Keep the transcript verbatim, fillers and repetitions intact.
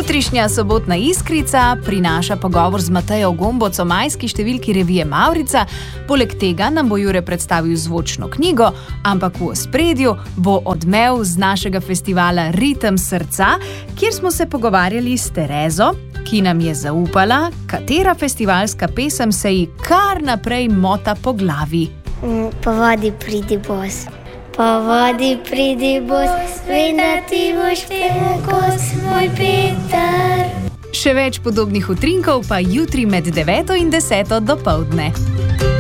Jutrišnja sobotna Iskrica prinaša pogovor z Matejo Gomboc o majski številki revije Mavrica. Poleg tega nam bo Jure predstavil zvočno knjigo, ampak v ospredju bo odmev z našega festivala Ritem srca, kjer smo se pogovarjali s Terezo, ki nam je zaupala, katera festivalska pesem se ji kar naprej mota po glavi. Po vodi pridi bos. Po vodi pridi bos, vem, da ti boš peval kos, moj Peter. Še več podobnih utrinkov pa jutri med deveto in deseto dopoldne.